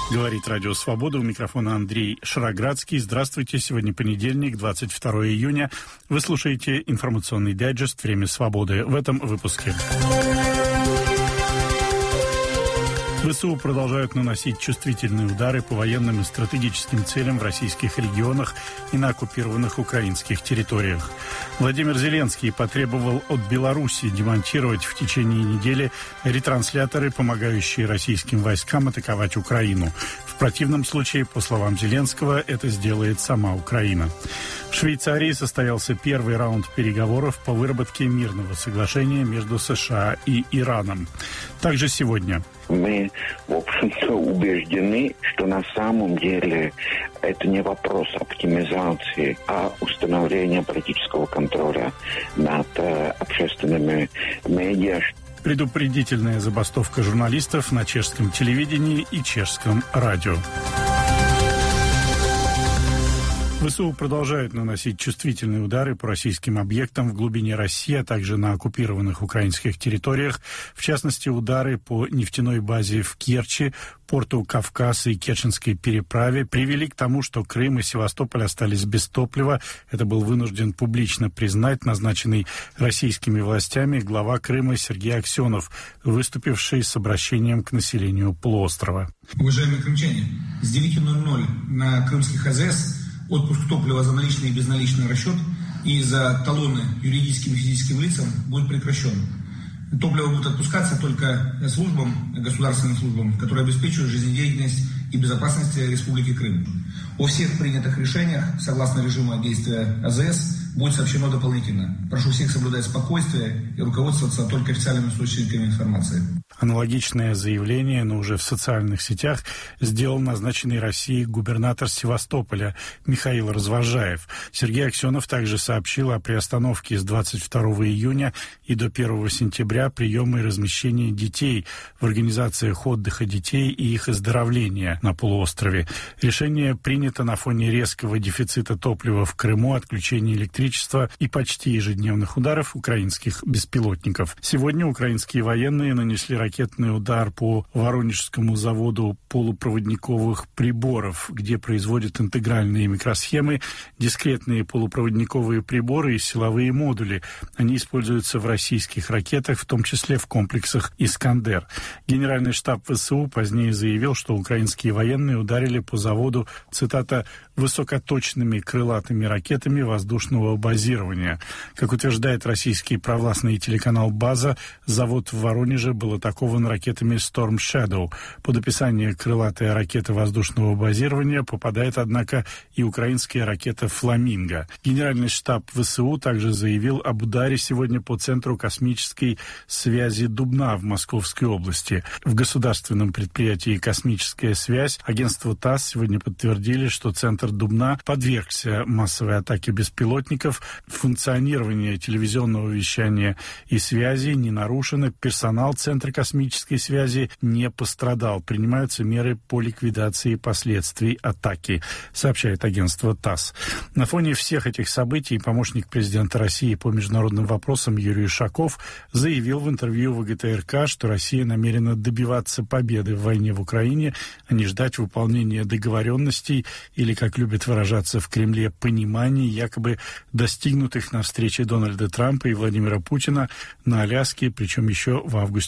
Говорит Радио Свобода. У микрофона Андрей Шароградский. Здравствуйте. Сегодня понедельник, 22 июня. Вы слушаете информационный дайджест «Время свободы». В этом выпуске. ВСУ продолжают наносить чувствительные удары по военным и стратегическим целям в российских регионах и на оккупированных украинских территориях. Владимир Зеленский потребовал от Беларуси демонтировать в течение недели ретрансляторы, помогающие российским войскам атаковать Украину. В противном случае, по словам Зеленского, это сделает сама Украина. В Швейцарии состоялся первый раунд переговоров по выработке мирного соглашения между США и Ираном. Также сегодня. Мы, в общем-то, убеждены, что на самом деле это не вопрос оптимизации, а установления политического контроля над общественными медиа. Предупредительная забастовка журналистов на чешском телевидении и чешском радио. ВСУ продолжают наносить чувствительные удары по российским объектам в глубине России, а также на оккупированных украинских территориях. В частности, удары по нефтяной базе в Керчи, порту Кавказ и Керченской переправе привели к тому, что Крым и Севастополь остались без топлива. Это был вынужден публично признать назначенный российскими властями глава Крыма Сергей Аксенов, выступивший с обращением к населению полуострова. Уважаемые крымчане, с 9:00 на крымских АЗС отпуск топлива за наличный и безналичный расчет и за талоны юридическим и физическим лицам будет прекращен. Топливо будет отпускаться только службам, государственным службам, которые обеспечивают жизнедеятельность и безопасность Республики Крым. О всех принятых решениях, согласно режиму действия АЗС, будет сообщено дополнительно. Прошу всех соблюдать спокойствие и руководствоваться только официальными источниками информации. Аналогичное заявление, но уже в социальных сетях, сделал назначенный Россией губернатор Севастополя Михаил Развожаев. Сергей Аксенов также сообщил о приостановке с 22 июня и до 1 сентября приема и размещения детей в организациях отдыха детей и их оздоровления на полуострове. Решение принято на фоне резкого дефицита топлива в Крыму, отключения электричества и почти ежедневных ударов украинских беспилотников. Сегодня украинские военные нанесли ракетный удар по Воронежскому заводу полупроводниковых приборов, где производят интегральные микросхемы, дискретные полупроводниковые приборы и силовые модули. Они используются в российских ракетах, в том числе в комплексах «Искандер». Генеральный штаб ВСУ позднее заявил, что украинские военные ударили по заводу, цитата, «высокоточными крылатыми ракетами воздушного базирования». Как утверждает российский провластный телеканал «База», завод в Воронеже был атакован ракетами Storm Shadow. Под описание крылатая ракета воздушного базирования попадает, однако, и украинская ракета «Фламинго». Генеральный штаб ВСУ также заявил об ударе сегодня по Центру космической связи Дубна в Московской области. В государственном предприятии «Космическая связь» агентство ТАСС сегодня подтвердили, что Центр Дубна подвергся массовой атаке беспилотников. Функционирование телевизионного вещания и связи не нарушено. Персонал Центра космической связи не пострадал. Принимаются меры по ликвидации последствий атаки, сообщает агентство ТАСС. На фоне всех этих событий помощник президента России по международным вопросам Юрий Ушаков заявил в интервью ВГТРК, что Россия намерена добиваться победы в войне в Украине, а не ждать выполнения договоренностей или, как любят выражаться в Кремле, пониманий, якобы достигнутых на встрече Дональда Трампа и Владимира Путина на Аляске, причем еще в августе